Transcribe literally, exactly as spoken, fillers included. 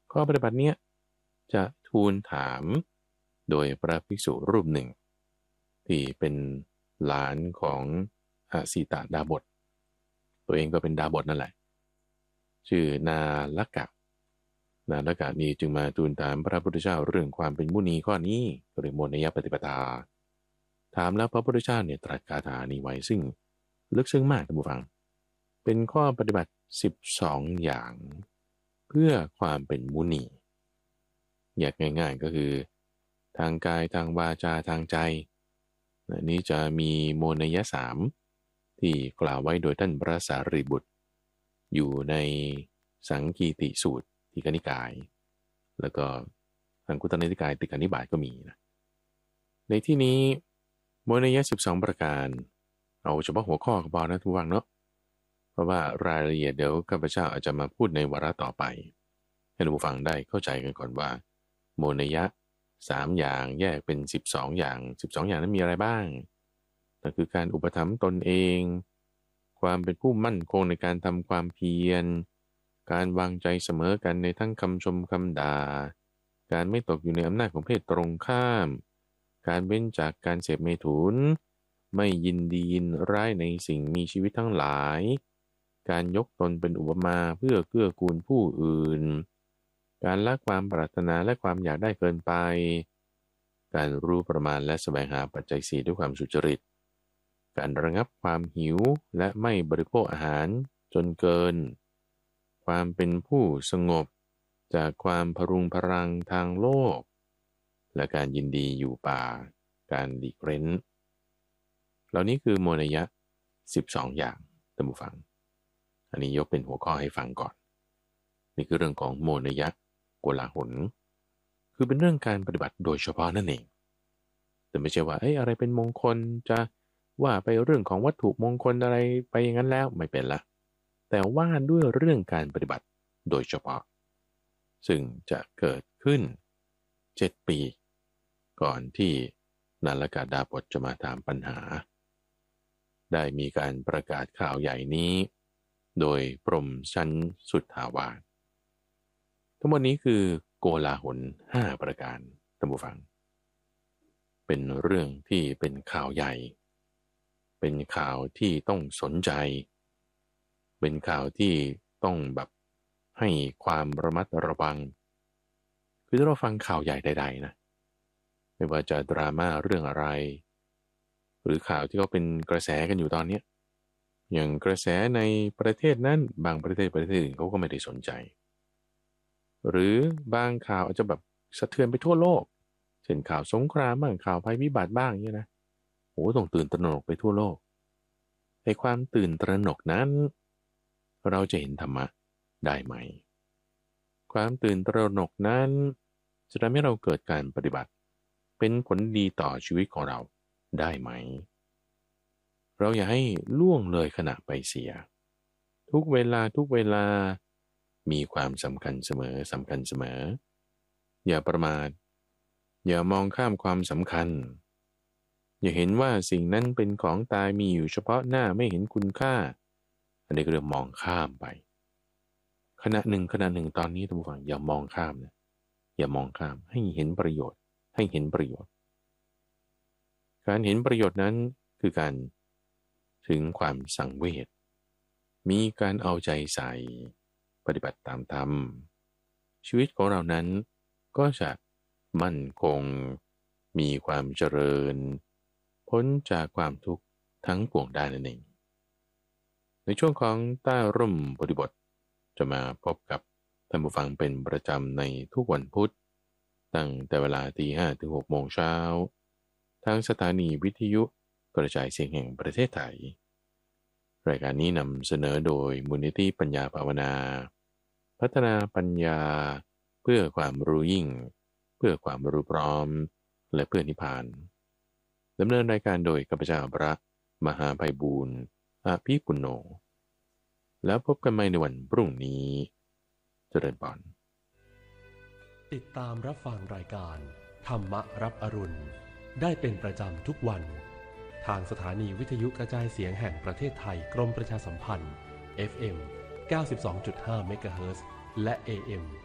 ข้อปฏิบัติเนี้ยจะทูลถามโดยพระภิกษุรูปหนึ่งที่เป็นหลานของอาสีตาดาบทตัวเองก็เป็นดาบทนั่นแหละชื่อนาลกะนาลกะนี้จึงมาทูลถามพระพุทธเจ้าเรื่องความเป็นมุนีข้อนี้หรือโมนยปฏิปทาถามแล้วพระพุทธเจ้าเนี่ยตรัสคาถานี้ไว้ซึ่งลึกซึ้งมากท่านผู้ฟังเป็นข้อปฏิบัติสิบสองอย่างเพื่อความเป็นมุนีแยกง่ายๆก็คือทางกายทางวาจาทางใจนี้จะมีโมนยสามที่กล่าวไว้โดยท่านพระสารีบุตรอยู่ในสังคีติสูตรทีฆนิกายแล้วก็ทางคุตตนิกายติกนิบาตก็มีนะในที่นี้โมนยสิบสองประการเอาเฉพาะหัวข้อก็พอนะทุกวังเนาะเพราะว่ารายละเอียดเดี๋ยวข้าพเจ้าอาจจะมาพูดในวาระต่อไปให้ท่านผู้ฟังได้เข้าใจกันก่อนว่าโมนยะสามอย่างแยกเป็นสิบสองอย่างสิบสองอย่างนั้นมีอะไรบ้างนั่นคือการอุปถัมภ์ตนเองความเป็นผู้มั่นคงในการทำความเพียรการวางใจเสมอกันในทั้งคำชมคำด่าการไม่ตกอยู่ในอำนาจของเพศตรงข้ามการเว้นจากการเสพเมถุนไม่ยินดียินร้ายในสิ่งมีชีวิตทั้งหลายการยกตนเป็นอุปมาเพื่อเกื้อกูลผู้อื่นการละความปรารถนาและความอยากได้เกินไปการรู้ประมาณและแสวงหาปัจจัยสี่ด้วยความสุจริตการระงับความหิวและไม่บริโภคอาหารจนเกินความเป็นผู้สงบจากความพรุงพรังทางโลกและการยินดีอยู่ป่าการหลีกเร้นเหล่านี้คือโมนยะสิบสองอย่างท่านผู้ฟังอันนี้ยกเป็นหัวข้อให้ฟังก่อนนี่คือเรื่องของโมนยะโกลาหลคือเป็นเรื่องการปฏิบัติโดยเฉพาะนั่นเองแต่ไม่ใช่ว่าเอ้ยอะไรเป็นมงคลจะว่าไปเรื่องของวัตถุมงคลอะไรไปอย่างนั้นแล้วไม่เป็นละแต่ว่าด้วยเรื่องการปฏิบัติโดยเฉพาะซึ่งจะเกิดขึ้นเจ็ดปีก่อนที่นาลกาดาบทจะมาถามปัญหาได้มีการประกาศข่าวใหญ่นี้โดยพรหมชั้นสุทธาวาสทั้งหมดนี้คือโกลาหลห้าประการท่านผู้ฟังเป็นเรื่องที่เป็นข่าวใหญ่เป็นข่าวที่ต้องสนใจเป็นข่าวที่ต้องแบบให้ความระมัดระวังคือถ้าเราฟังข่าวใหญ่ใดๆนะไม่ว่าจะดราม่าเรื่องอะไรหรือข่าวที่เขาเป็นกระแสกันอยู่ตอนนี้อย่างกระแสในประเทศนั้นบางประเทศประเทศอื่นเขาก็ไม่ได้สนใจหรือบางข่าวอาจจะแบบสะเทือนไปทั่วโลกเช่นข่าวสงครามบ้างข่าวภัยพิบัติบ้างเนี่ยนะโอ้ต้องตื่นตระหนกไปทั่วโลกไอ้ความตื่นตระหนกนั้นเราจะเห็นธรรมะได้ไหมความตื่นตระหนกนั้นจะทำให้เราเกิดการปฏิบัติเป็นผลดีต่อชีวิตของเราได้ไหมเราอย่าให้ล่วงเลยขณะไปเสียทุกเวลาทุกเวลามีความสำคัญเสมอสำคัญเสมออย่าประมาทอย่ามองข้ามความสำคัญอย่าเห็นว่าสิ่งนั้นเป็นของตายมีอยู่เฉพาะหน้าไม่เห็นคุณค่าอันนี้ก็เรียกมองข้ามไปขณะหนึ่งขณะหนึ่งตอนนี้ท่านผู้ฟังอย่ามองข้ามนะอย่ามองข้ามให้เห็นประโยชน์ให้เห็นประโยชน์การเห็นประโยชน์นั้นคือการถึงความสังเวชมีการเอาใจใส่ปฏิบัติตามธรรมชีวิตของเรานั้นก็จะมั่นคงมีความเจริญพ้นจากความทุกข์ทั้งปวงได้นั่นเองในช่วงของใต้ร่มบทบทจะมาพบกับท่านผู้ฟังเป็นประจำในทุกวันพุธตั้งแต่เวลาตีห้ถึงหกโมงเช้าทางสถานีวิทยุกระจายเสียงแห่งประเทศไทยรายการนี้นำเสนอโดยมูลนิธิปัญญาภาวนาพัฒนาปัญญาเพื่อความรู้ยิ่งเพื่อความรู้พร้อมและเพื่อนิพพานดำเนินรายการโดยข้าพเจ้าพระมหาไพบูลย์อาภิปุณโญแล้วพบกันใหม่ในวันพรุ่งนี้เจริญพรติดตามรับฟังรายการธรรมรับอรุณได้เป็นประจำทุกวันทางสถานีวิทยุกระจายเสียงแห่งประเทศไทยกรมประชาสัมพันธ์ เอฟ เอ็ม เก้าสิบสองจุดห้า เมกะเฮิรตซ์และ เอ เอ็ม